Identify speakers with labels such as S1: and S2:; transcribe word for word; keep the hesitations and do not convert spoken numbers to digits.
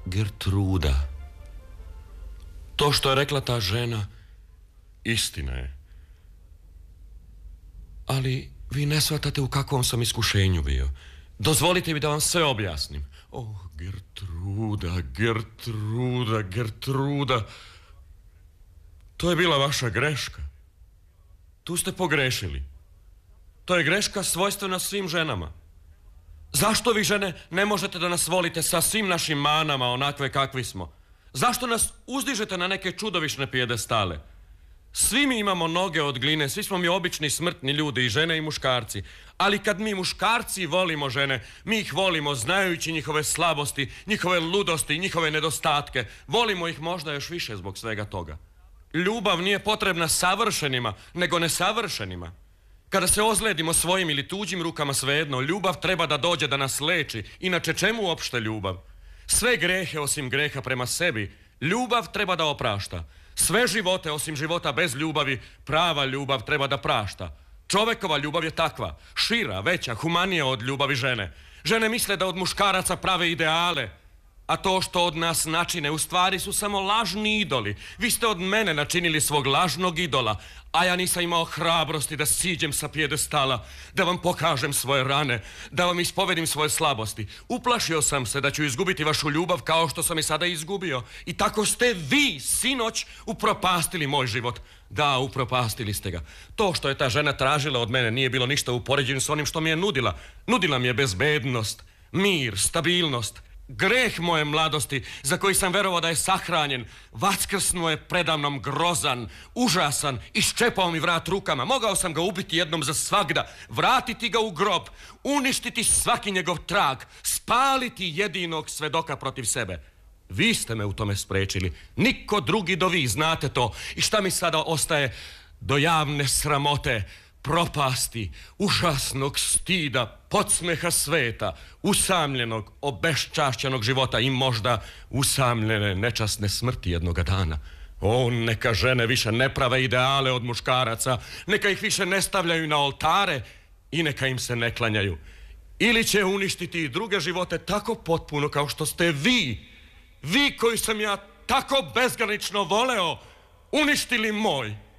S1: Gertruda. To što je rekla ta žena, istina je. Ali vi ne shvatate u kakvom sam iskušenju bio. Dozvolite mi da vam sve objasnim. Oh, Gertruda, Gertruda, Gertruda. To je bila vaša greška. Tu ste pogrešili. To je greška svojstvena svim ženama. Zašto vi, žene, ne možete da nas volite sa svim našim manama, onakve kakvi smo? Zašto nas uzdižete na neke čudovišne pijedestale? Svi mi imamo noge od gline, svi smo mi obični smrtni ljudi, i žene i muškarci. Ali kad mi muškarci volimo žene, mi ih volimo znajući njihove slabosti, njihove ludosti, njihove nedostatke. Volimo ih možda još više zbog svega toga. Ljubav nije potrebna savršenima, nego nesavršenima. Kada se ozledimo svojim ili tuđim rukama, svejedno, ljubav treba da dođe da nas leči. Inače, čemu uopšte ljubav? Sve grehe osim greha prema sebi, ljubav treba da oprašta. Sve živote osim života bez ljubavi, prava ljubav treba da prašta. Čovekova ljubav je takva, šira, veća, humanija od ljubavi žene. Žene misle da od muškaraca prave ideale, a to što od nas načine u stvari su samo lažni idoli. Vi ste od mene načinili svog lažnog idola, a ja nisam imao hrabrosti da siđem sa pijedestala, da vam pokažem svoje rane, da vam ispovedim svoje slabosti. Uplašio sam se da ću izgubiti vašu ljubav kao što sam i sada izgubio. I tako ste vi, sinoć, upropastili moj život. Da, upropastili ste ga. To što je ta žena tražila od mene nije bilo ništa u poređenju s onim što mi je nudila. Nudila mi je bezbednost, mir, stabilnost. Greh moje mladosti, za koji sam verovao da je sahranjen, vaskrsnuo je predamnom grozan, užasan, iščepao mi vrat rukama. Mogao sam ga ubiti jednom za svagda, vratiti ga u grob, uništiti svaki njegov trag, spaliti jedinog svedoka protiv sebe. Vi ste me u tome sprečili, niko drugi do vi, znate to. I šta mi sada ostaje? Do javne sramote, propasti, užasnog stida, podsmeha sveta, usamljenog, obeščašćenog života i možda usamljene nečasne smrti jednoga dana. O, neka žene više ne prave ideale od muškaraca, neka ih više ne stavljaju na oltare i neka im se ne klanjaju. Ili će uništiti i druge živote tako potpuno kao što ste vi, vi koji sam ja tako bezgranično voleo, uništili moj.